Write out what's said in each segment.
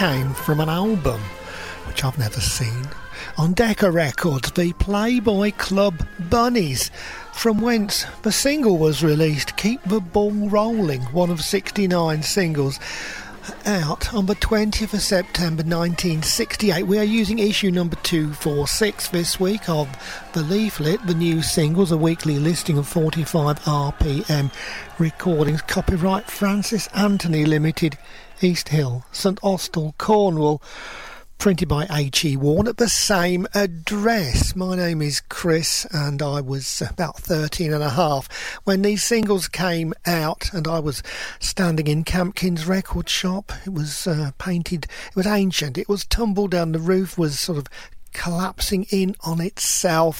came from an album which I've never seen. On Decca Records, the Playboy Club Bunnies, from whence the single was released, Keep the Ball Rolling, one of 69 singles out on the 20th of September 1968. We are using issue number 246 this week of The Leaflet, the new singles, a weekly listing of 45 RPM recordings. Copyright Francis Anthony Limited, East Hill, St Austell, Cornwall. Printed by H.E. Warne at the same address. My name is Chris, and I was about 13 and a half when these singles came out, and I was standing in Campkin's record shop. It was painted, it was ancient, it was tumbled down, the roof was sort of collapsing in on itself.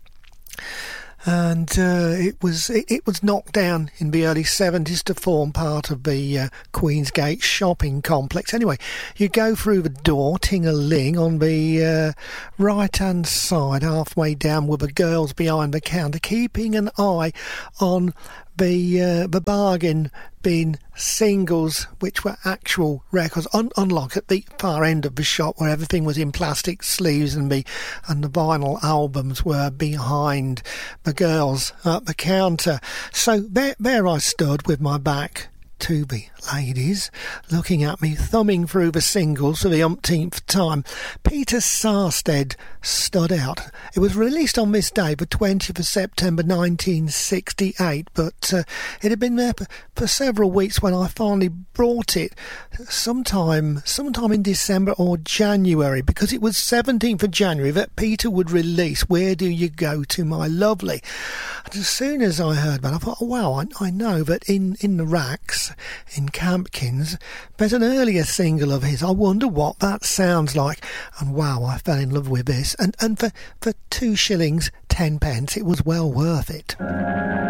And it was knocked down in the early 70s to form part of the Queensgate shopping complex. Anyway, you go through the door, ting-a-ling, on the right-hand side, halfway down, with the girls behind the counter, keeping an eye on the bargain bin singles, which were actual records, unlike at the far end of the shop where everything was in plastic sleeves and the vinyl albums were behind the girls at the counter. So there I stood with my back to the ladies, looking at me, thumbing through the singles for the umpteenth time. Peter Sarstedt stood out. It was released on this day, the 20th of September 1968, but it had been there for several weeks when I finally brought it sometime in December or January, because it was 17th of January that Peter would release Where Do You Go To My Lovely. And as soon as I heard that, I thought, oh wow, I know that in the racks in Campkins there's an earlier single of his. I wonder what that sounds like. And wow, I fell in love with this, and for 2 shillings 10 pence it was well worth it.